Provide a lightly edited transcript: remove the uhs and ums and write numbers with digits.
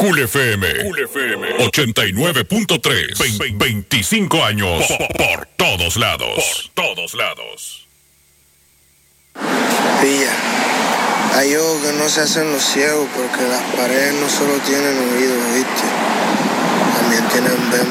Cool FM 89.3. 25 años por todos lados. Por todos lados. Pilla, hay ojos que no se hacen los ciegos porque las paredes no solo tienen oídos, ¿viste? También tienen